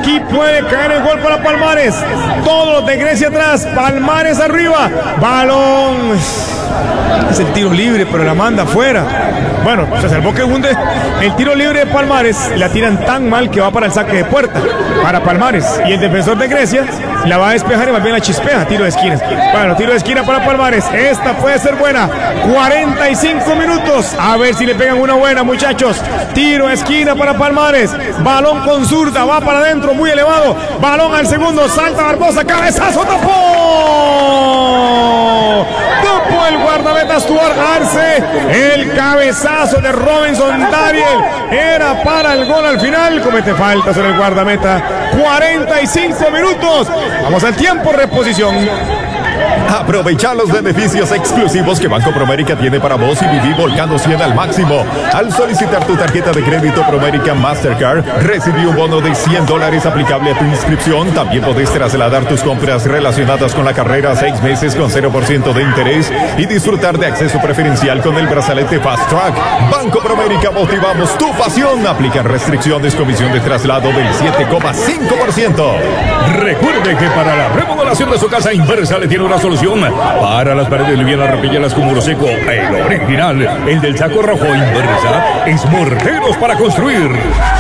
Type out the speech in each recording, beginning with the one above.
Aquí puede caer el gol para Palmares. Todos los de Grecia atrás. Palmares arriba. Balón. Es el tiro libre, pero la manda afuera. Bueno, se salvó que hunde. El tiro libre de Palmares la tiran tan mal que va para el saque de puerta para Palmares. Y el defensor de Grecia la va a despejar y más bien la chispea. Tiro de esquina. Bueno, tiro de esquina para Palmares. Esta puede ser buena. 45 minutos. A ver si le pegan una buena, muchachos. Tiro de esquina para Palmares. Balón con zurda. Va para adentro, muy elevado. Balón al segundo. Salta Barbosa. Cabezazo. Tapó. Tapó el guardameta Stuart Arce. El cabezazo de Robinson Dariel era para el gol al final. Comete falta sobre el guardameta. 45 minutos. Vamos al tiempo, reposición. Aprovecha los beneficios exclusivos que Banco Promérica tiene para vos y viví volcando 100 al máximo. Al solicitar tu tarjeta de crédito Promérica Mastercard, recibí un bono de $100 aplicable a tu inscripción. También podés trasladar tus compras relacionadas con la carrera 6 meses con 0% de interés y disfrutar de acceso preferencial con el brazalete Fast Track. Banco Promérica, motivamos tu pasión. Aplican restricciones, comisión de traslado del 7,5%. Recuerde que para la remodelación de su casa Inversa le tiene una solución. Para las paredes livianas, repelleras con muro seco, el original, el del saco rojo. Inversa es morteros para construir.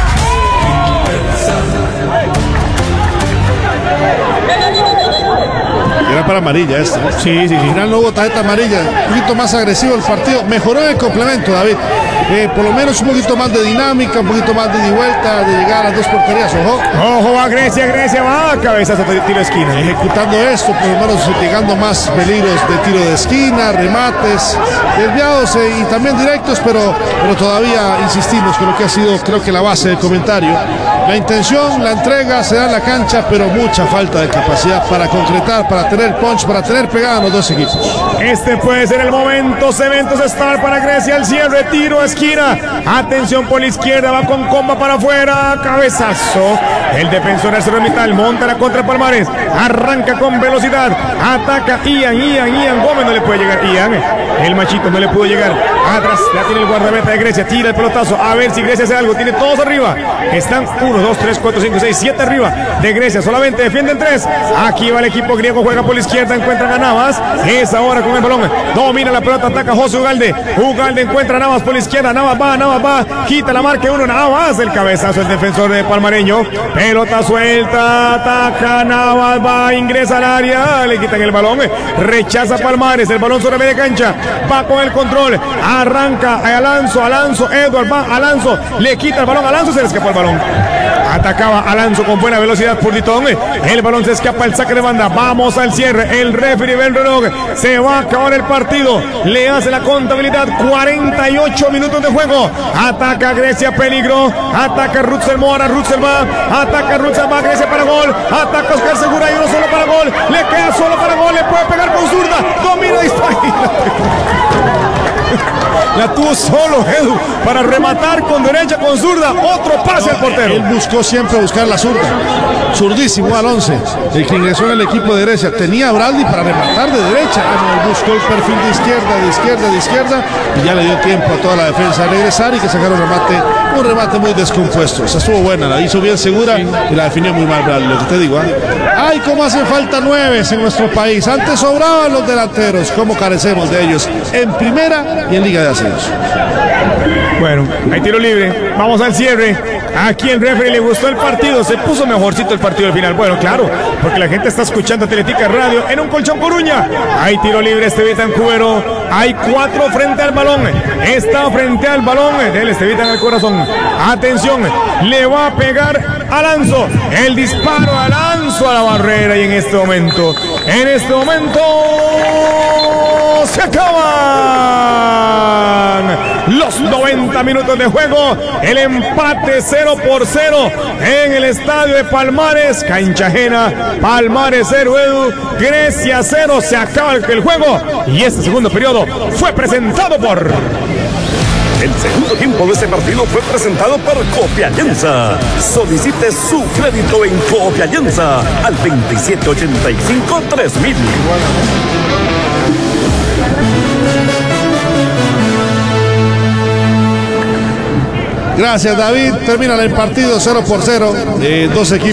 Era para amarilla esta. Sí. Al final no hubo tarjeta amarilla. Un poquito más agresivo el partido. Mejoró en el complemento, David. Por lo menos un poquito más de dinámica, un poquito más de ida y vuelta, de llegar a las dos porterías. Ojo a Grecia va. Cabezazo de tiro de esquina. Ejecutando esto, por lo menos llegando más peligros de tiro de esquina, remates, desviados y también directos, pero todavía insistimos con lo que ha sido, creo que la base del comentario. La intención, la entrega, se da en la cancha, pero mucha falta de capacidad para concretar, para tener punch, para tener pegada a los dos equipos. Este puede ser el momento. Cementos Star para Grecia. El cierre, tiro a esquina. Atención por la izquierda. Va con comba para afuera. Cabezazo. El defensor del Cerro monta la contra Palmares. Arranca con velocidad. Ataca Ian Gómez. No le puede llegar Ian. El machito no le pudo llegar. Atrás la tiene el guardameta de Grecia. Tira el pelotazo. A ver si Grecia hace algo. Tiene todos arriba. Están 1, 2, 3, 4, 5, 6, 7 arriba de Grecia. Solamente defienden 3. Aquí va el equipo griego. Juega por la izquierda. Encuentra a Navas. Es ahora con el balón. Domina la pelota. Ataca José Ugalde. Ugalde encuentra a Navas por la izquierda. Navas va. Quita la marca 1. Navas. El cabezazo. El defensor de palmareño. Pelota suelta. Ataca Navas. Va. Ingresa al área. Le quitan el balón. Rechaza Palmares. El balón sobre media cancha. Va con el control. Arranca a Alonso. Edward va. Alonso. Le quita el balón. Alonso se le escapó el balón. Atacaba Alonso con buena velocidad por Ditón. El balón se escapa, el saque de banda. Vamos al cierre. El referee ve el reloj. Se va a acabar el partido. Le hace la contabilidad. 48 minutos de juego. Ataca Grecia, peligro. Ataca Rutzel Mora. Rutzel va. Ataca Rutzel va. Grecia para gol. Ataca Oscar Segura y uno solo para gol. Le queda solo para gol. Le puede pegar con zurda. Domina, dispara. La tuvo solo Edu para rematar con derecha, con zurda. Otro pase al portero. Él buscó siempre buscar la zurda. Zurdísimo al 11. El que ingresó en el equipo de Grecia. Tenía a Braldi para rematar de derecha. Él buscó el perfil de izquierda. Y ya le dio tiempo a toda la defensa a regresar y que sacar un remate muy descompuesto. Esa estuvo buena. La hizo bien Segura y la definió muy mal Braldi. Lo que te digo, ¡ay, cómo hacen falta 9 en nuestro país! Antes sobraban los delanteros. ¿Cómo carecemos de ellos? En primera y en Liga de Ascenso. Bueno, hay tiro libre. Vamos al cierre. Aquí el referee le gustó el partido. Se puso mejorcito el partido al final. Bueno, claro, porque la gente está escuchando Atlética Radio en un colchón Coruña. Hay tiro libre. Estevitan Cubero. Hay 4 frente al balón. Está frente al balón del Estevitan al corazón. Atención. Le va a pegar Alonso. El disparo a Alonso a la barrera. Y en este momento se acaban los 90 minutos de juego. El empate 0-0 en el estadio de Palmares, cancha ajena. Palmares 0, Edu. Grecia 0. Se acaba el juego y este segundo periodo fue presentado por... El segundo tiempo de este partido fue presentado por Copialianza. Solicite su crédito en Copialianza al 2785-3000. Gracias, David. Termina el partido 0-0. Dos equipos.